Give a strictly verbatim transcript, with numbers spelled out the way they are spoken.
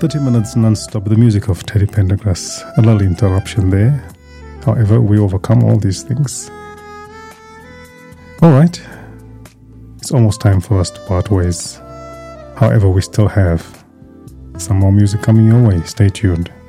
thirty minutes non-stop with the music of Teddy Pendergrass. A little interruption there. However, we overcome all these things. Alright, it's almost time for us to part ways. However, we still have some more music coming your way. Stay tuned.